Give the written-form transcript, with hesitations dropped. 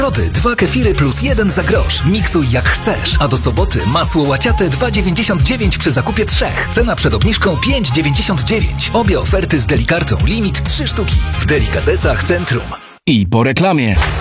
Nagrody 2 kefiry plus 1 za grosz. Miksuj jak chcesz. A do soboty masło łaciate 2,99 przy zakupie 3. Cena przed obniżką 5,99. Obie oferty z Delikartą. Limit 3 sztuki. W Delikatesach Centrum. I po reklamie.